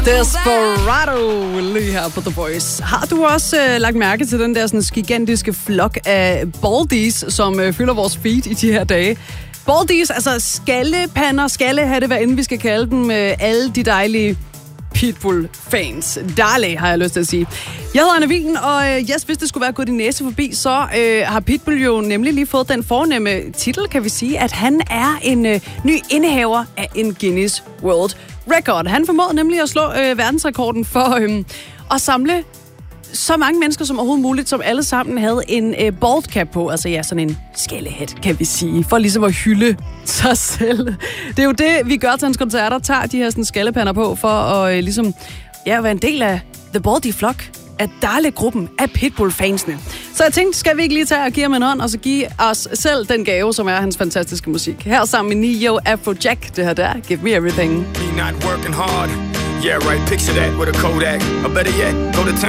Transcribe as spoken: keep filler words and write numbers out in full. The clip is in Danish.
Desperado lige her på The Voice. Har du også øh, lagt mærke til den der sådan gigantiske flok af baldies, som øh, fylder vores feed i de her dage? Baldies, altså skallepander, skallehatte, hvad end vi skal kalde dem, øh, alle de dejlige Pitbull-fans. Dale, har jeg lyst til at sige. Jeg hedder Anna Wien, og øh, yes, hvis det skulle være gået din næse forbi, så øh, har Pitbull jo nemlig lige fået den fornemme titel, kan vi sige, at han er en øh, ny indehaver af en Guinness World Record. Han formåede nemlig at slå øh, verdensrekorden for øh, at samle så mange mennesker som overhovedet muligt, som alle sammen havde en øh, bald cap på. Altså ja, sådan en skallehat, kan vi sige. For ligesom at hylde sig selv. Det er jo det, vi gør til hans koncerter. Tager de her sådan skallepander på for at øh, ligesom, ja, være en del af The Baldy Flock. Af Dale-gruppen af Pitbull-fansene. Så jeg tænkte, skal vi ikke lige tage og give ham en hånd, og så give os selv den gave, som er hans fantastiske musik. Her sammen med Neo Afrojack, det her der, Give Me Everything. Me not working hard. Yeah, right, picture that with a Kodak. Or better yet, go to town